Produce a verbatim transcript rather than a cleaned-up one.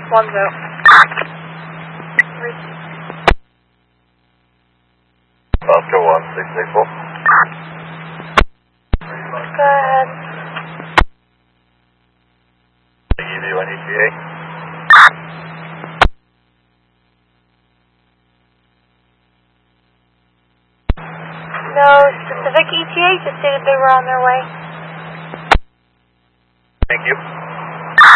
One zero. Oscar one six six four. Go ahead. E V one E T A. No specific E T A, just stated they were on their way. Thank you.